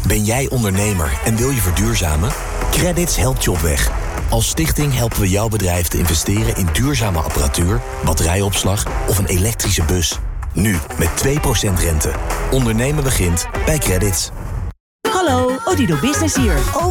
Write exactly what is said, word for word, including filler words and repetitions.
Ben jij ondernemer en wil je verduurzamen? Credits helpt je op weg. Als stichting helpen we jouw bedrijf te investeren in duurzame apparatuur, batterijopslag of een elektrische bus. Nu met twee procent rente. Ondernemen begint bij Credits. Hallo, Odido Business hier.